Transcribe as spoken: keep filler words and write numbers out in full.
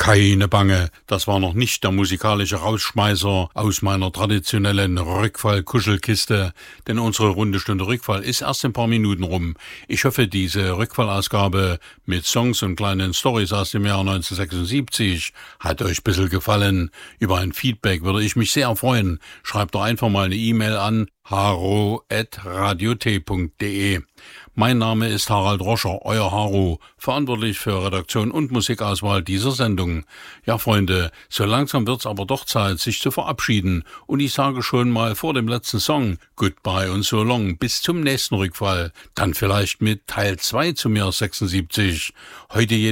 Keine Bange, das war noch nicht der musikalische Rausschmeißer aus meiner traditionellen Rückfall-Kuschelkiste, denn unsere runde Stunde Rückfall ist erst ein paar Minuten rum. Ich hoffe, diese Rückfallausgabe mit Songs und kleinen Storys aus dem Jahr neunzehnhundertsechsundsiebzig hat euch ein bisschen gefallen. Über ein Feedback würde ich mich sehr freuen. Schreibt doch einfach mal eine E-Mail an haro at radiot punkt de. Mein Name ist Harald Roscher, euer Haro, verantwortlich für Redaktion und Musikauswahl dieser Sendung. Ja, Freunde, so langsam wird's aber doch Zeit, sich zu verabschieden. Und ich sage schon mal vor dem letzten Song, Goodbye und so long, bis zum nächsten Rückfall. Dann vielleicht mit Teil zwei zum Jahr sechsundsiebzig. Heute